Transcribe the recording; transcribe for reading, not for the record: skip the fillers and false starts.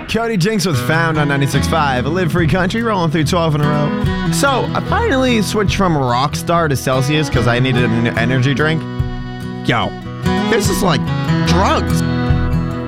Cody Jinks was found on 96.5, a live free country, rolling through 12 in a row. So, I finally switched from Rockstar to Celsius because I needed an energy drink. Yo, this is like drugs.